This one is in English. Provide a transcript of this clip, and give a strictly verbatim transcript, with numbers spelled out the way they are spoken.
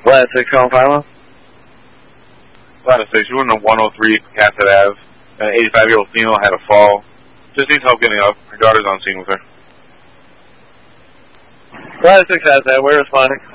Lat six, calling Philo. Lat six, you were in the one oh three Cassett Avenue. An eighty-five-year-old female had a fall. Just needs help getting up. Her daughter's on scene with her. Lat six has that. We're responding.